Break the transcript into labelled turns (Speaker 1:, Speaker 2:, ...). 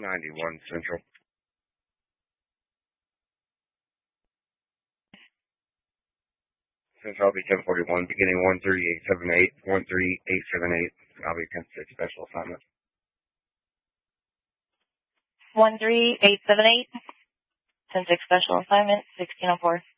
Speaker 1: 91 Central. Central, I'll be 1041, beginning 13878, 13878. I'll be 10-6 special assignment.
Speaker 2: 13878, 10-6 special assignment, 1604.